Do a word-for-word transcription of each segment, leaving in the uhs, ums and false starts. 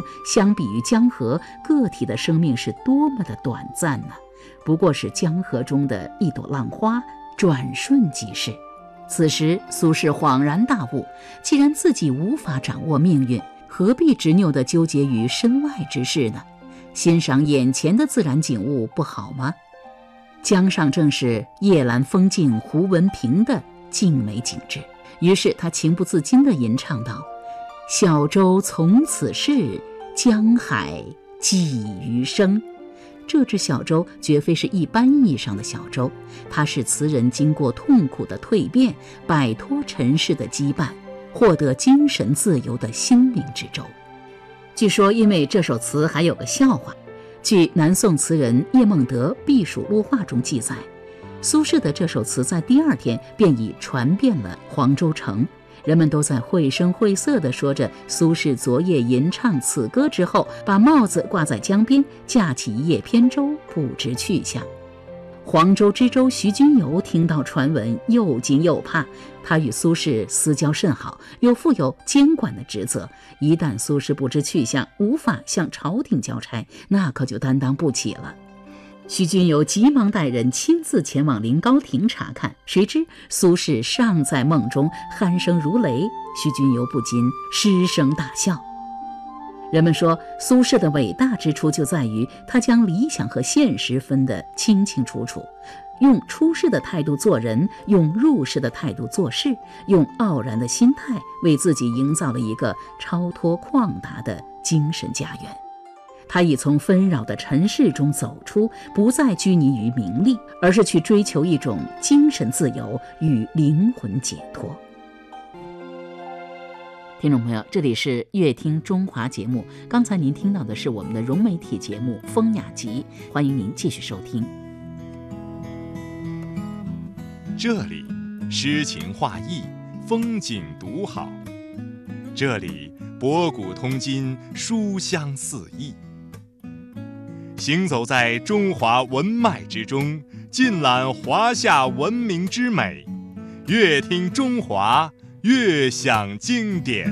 相比于江河，个体的生命是多么的短暂呢？不过是江河中的一朵浪花，转瞬即逝。此时苏轼恍然大悟，既然自己无法掌握命运，何必执拗地纠结于身外之事呢？欣赏眼前的自然景物不好吗？江上正是夜阑风静胡文平的静美景致，于是他情不自禁地吟唱道：小舟从此逝，江海寄余生。这只小舟绝非是一般意义上的小舟，它是词人经过痛苦的蜕变，摆脱尘世的羁绊，获得精神自由的心灵之舟。据说因为这首词还有个笑话，据南宋词人叶梦得《避暑录话》中记载，苏轼的这首词在第二天便已传遍了黄州城，人们都在绘声绘色地说着苏轼昨夜吟唱此歌之后，把帽子挂在江边，架起一叶扁舟，不知去向。黄州知州徐君游听到传闻，又惊又怕。他与苏轼私交甚好，又负有监管的职责，一旦苏轼不知去向，无法向朝廷交差，那可就担当不起了。徐君游急忙带人亲自前往临高亭查看，谁知苏轼尚在梦中，鼾声如雷。徐君游不禁失声大笑。人们说苏轼的伟大之处就在于他将理想和现实分得清清楚楚，用出世的态度做人，用入世的态度做事，用傲然的心态为自己营造了一个超脱旷达的精神家园。他已从纷扰的尘世中走出，不再拘泥于名利，而是去追求一种精神自由与灵魂解脱。听众朋友，这里是乐听中华节目，刚才您听到的是我们的融媒体节目《风雅集》，欢迎您继续收听。 这里诗情画意，风景独好，这里博古通今，书香四溢。行走在中华文脉之中，尽览华夏文明之美，乐听中华，乐享经典。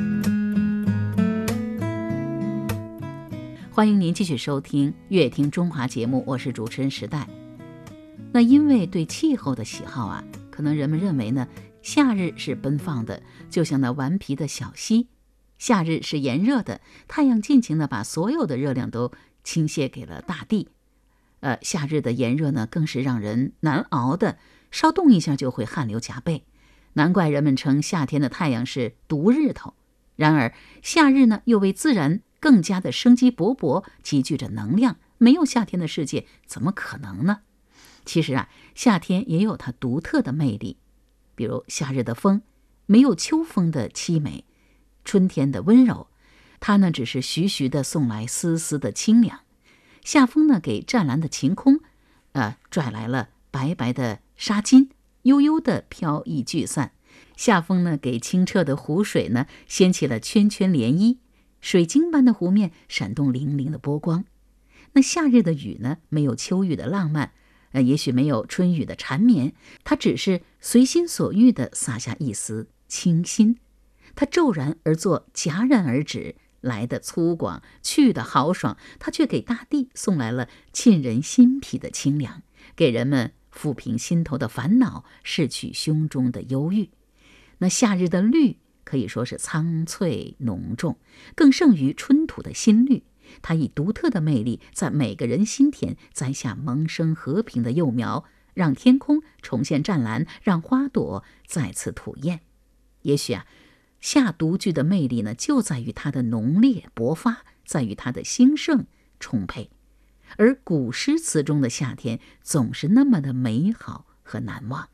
欢迎您继续收听乐听中华节目，我是主持人时代。那因为对气候的喜好啊，可能人们认为呢，夏日是奔放的，就像那顽皮的小溪；夏日是炎热的，太阳尽情地把所有的热量都倾泻给了大地。呃，夏日的炎热呢，更是让人难熬的，稍动一下就会汗流浃背。难怪人们称夏天的太阳是毒日头。然而夏日呢，又为自然更加的生机勃勃，积聚着能量，没有夏天的世界怎么可能呢？其实啊，夏天也有它独特的魅力。比如夏日的风，没有秋风的凄美，春天的温柔，它呢只是徐徐地送来丝丝的清凉。夏风呢给湛蓝的晴空，呃，拽来了白白的纱巾，悠悠地飘逸聚散。夏风呢给清澈的湖水呢掀起了圈圈涟漪，水晶般的湖面闪动粼粼的波光。那夏日的雨呢，没有秋雨的浪漫，呃，也许没有春雨的缠绵，它只是随心所欲地洒下一丝清新。它骤然而作，戛然而止，来的粗犷，去的豪爽，它却给大地送来了沁人心脾的清凉，给人们抚平心头的烦恼，拭去胸中的忧郁。那夏日的绿可以说是苍翠浓重，更胜于春土的新绿。它以独特的魅力，在每个人心田栽下萌生和平的幼苗，让天空重现湛蓝，让花朵再次吐艳。也许啊，夏独具的魅力呢，就在于它的浓烈勃发，在于它的兴盛充沛。而古诗词中的夏天总是那么的美好和难忘。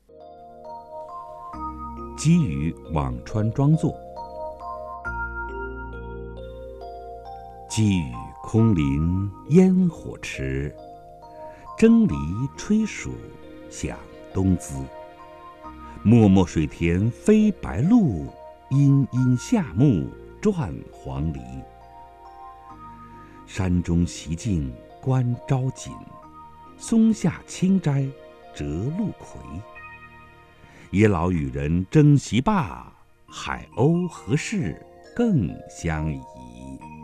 基于辋川庄作，积雨空林烟火迟，蒸藜炊黍响东滋。漠漠水田飞白鹭，阴阴夏木转黄鹂。山中习静观朝锦，松下清斋折露葵。野老与人争习罢，海鸥和士更相宜。